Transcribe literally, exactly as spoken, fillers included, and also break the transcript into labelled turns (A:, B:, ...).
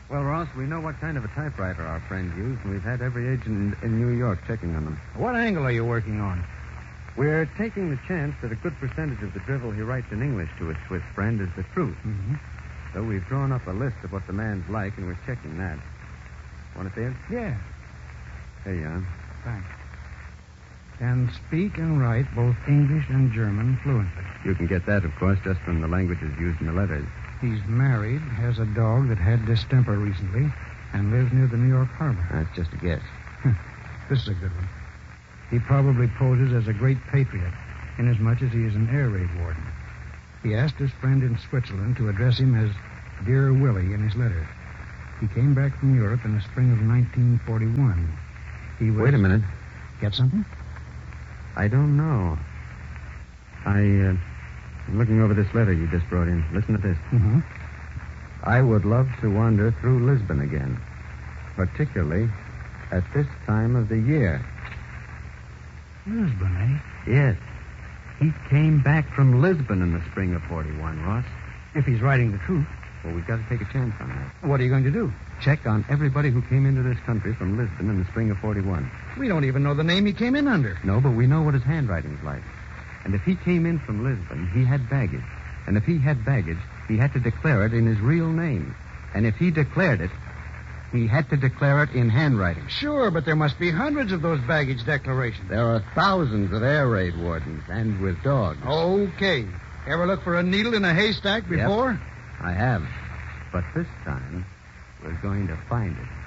A: Well, Ross, we know what kind of a typewriter our friend used, and we've had every agent in, in New York checking on them.
B: What angle are you working on?
A: We're taking the chance that a good percentage of the drivel he writes in English to his Swiss friend is the truth.
B: Mm-hmm.
A: So we've drawn up a list of what the man's like, and we're checking that. Want to see it?
B: Yeah.
A: Here you are.
B: Thanks. Can speak and write both English and German fluently.
A: You can get that, of course, just from the languages used in the letters.
B: He's married, has a dog that had distemper recently, and lives near the New York harbor.
A: That's just a guess.
B: This is a good one. He probably poses as a great patriot, inasmuch as he is an air raid warden. He asked his friend in Switzerland to address him as Dear Willie in his letter. He came back from Europe in the spring of nineteen forty-one. He was...
A: Wait a minute.
B: Get something?
A: I don't know. I, uh, I'm looking over this letter you just brought in. Listen to this.
B: Mm-hmm.
A: I would love to wander through Lisbon again, particularly at this time of the year.
B: Lisbon, eh?
A: Yes. He came back from Lisbon in the spring of forty-one, Ross.
B: If he's writing the truth.
A: Well, we've got to take a chance on that.
B: What are you going to do?
A: Check on everybody who came into this country from Lisbon in the spring of forty-one.
B: We don't even know the name he came in under.
A: No, but we know what his handwriting's like. And if he came in from Lisbon, he had baggage. And if he had baggage, he had to declare it in his real name. And if he declared it, he had to declare it in handwriting.
B: Sure, but there must be hundreds of those baggage declarations.
A: There are thousands of air raid wardens, and with dogs.
B: Okay. Ever look for a needle in a haystack before?
A: Yep, I have. But this time, we're going to find it.